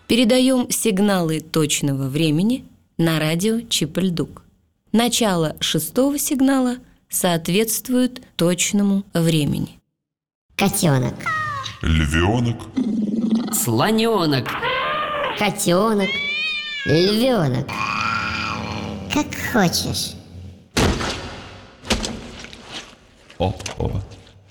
Передаем сигналы точного времени на радио Чип-Ль-Дук. Начало 6-го сигнала соответствует точному времени. Котенок. Львенок. Слоненок. Котенок. Львенок. Как хочешь. Опа.